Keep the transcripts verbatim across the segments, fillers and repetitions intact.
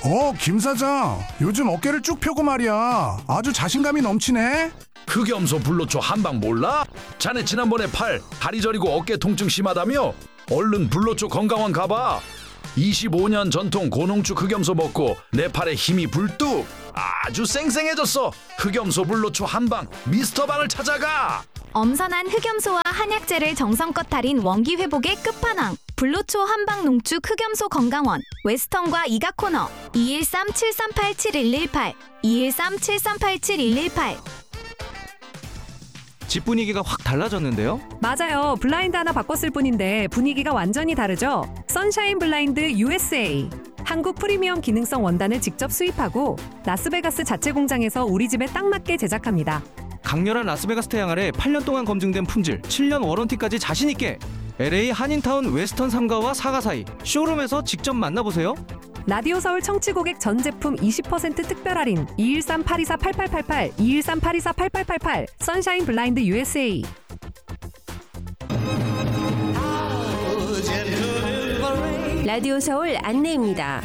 어, 김 사장. 요즘 어깨를 쭉 펴고 말이야. 아주 자신감이 넘치네. 흑염소 불로초 한방 몰라? 자네 지난번에 팔, 다리 저리고 어깨 통증 심하다며? 얼른 불로초 건강원 가봐. 이십오 년 전통 고농축 흑염소 먹고 내 팔에 힘이 불뚝. 아주 쌩쌩해졌어. 흑염소 불로초 한방 미스터방을 찾아가. 엄선한 흑염소와 한약재를 정성껏 달인 원기 회복의 끝판왕. 불로초 한방 농축 흑염소 건강원. 웨스턴과 이가 코너. 이일삼 칠삼팔 칠일일팔 이일삼 칠삼팔 칠일일팔. 집 분위기가 확 달라졌는데요? 맞아요. 블라인드 하나 바꿨을 뿐인데 분위기가 완전히 다르죠? 선샤인 블라인드 유에스에이. 한국 프리미엄 기능성 원단을 직접 수입하고 라스베가스 자체 공장에서 우리 집에 딱 맞게 제작합니다. 강렬한 라스베가스 태양 아래 팔 년 동안 검증된 품질, 칠 년 워런티까지 자신있게 엘에이 한인타운 웨스턴 삼 가와 사 가 사이 쇼룸에서 직접 만나보세요. 라디오 서울 청취 고객 전 제품 이십 퍼센트 특별 할인 이일삼 팔이사 팔팔팔팔 이일삼 팔이사 팔팔팔팔 선샤인 블라인드 유에스에이. 라디오 서울 안내입니다.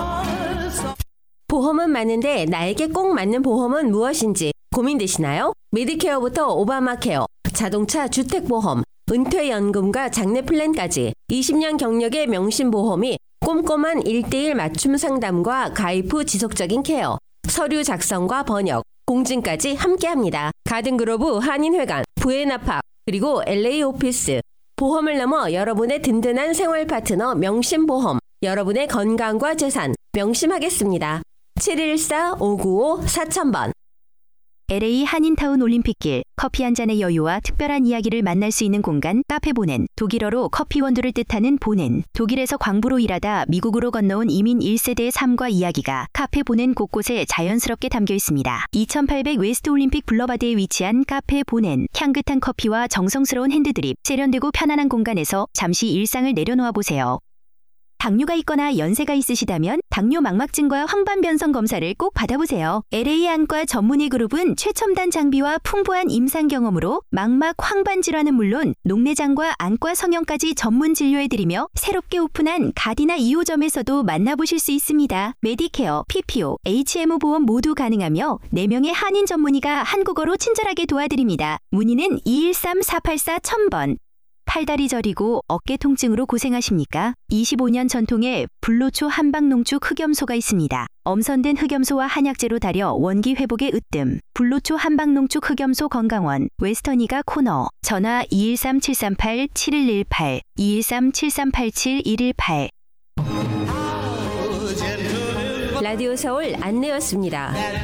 보험은 많은데 나에게 꼭 맞는 보험은 무엇인지 고민되시나요? 메디케어부터 오바마케어, 자동차 주택보험, 은퇴연금과 장래플랜까지 이십 년 경력의 명신보험이 꼼꼼한 일 대일 맞춤 상담과 가입 후 지속적인 케어, 서류 작성과 번역, 공증까지 함께합니다. 가든그로브 한인회관, 부에나팍, 그리고 엘에이 오피스. 보험을 넘어 여러분의 든든한 생활 파트너 명신보험, 여러분의 건강과 재산 명심하겠습니다. 칠일사 오구오 사천 번. 엘에이 한인타운 올림픽길, 커피 한 잔의 여유와 특별한 이야기를 만날 수 있는 공간 카페 보넨. 독일어로 커피 원두를 뜻하는 보넨. 독일에서 광부로 일하다 미국으로 건너온 이민 일 세대의 삶과 이야기가 카페 보넨 곳곳에 자연스럽게 담겨 있습니다. 이천팔백 웨스트 올림픽 블러바드에 위치한 카페 보넨. 향긋한 커피와 정성스러운 핸드드립, 세련되고 편안한 공간에서 잠시 일상을 내려놓아 보세요. 당뇨가 있거나 연세가 있으시다면 당뇨 망막증과 황반변성 검사를 꼭 받아보세요. 엘에이 안과 전문의 그룹은 최첨단 장비와 풍부한 임상 경험으로 망막 황반 질환은 물론 녹내장과 안과 성형까지 전문 진료해드리며 새롭게 오픈한 가디나 이 호점에서도 만나보실 수 있습니다. 메디케어, 피피오, 에이치엠오 보험 모두 가능하며 네 명의 한인 전문의가 한국어로 친절하게 도와드립니다. 문의는 이일삼 사팔사 천 번. 팔다리 저리고 어깨 통증으로 고생하십니까? 이십오 년 전통의 불로초 한방 농축 흑염소가 있습니다. 엄선된 흑염소와 한약재로 달여 원기 회복에 으뜸. 불로초 한방 농축 흑염소 건강원. 웨스턴이가 코너. 전화 이일삼 칠삼팔 칠일일팔 이일삼 칠삼팔 칠일일팔. 라디오 서울 안내였습니다.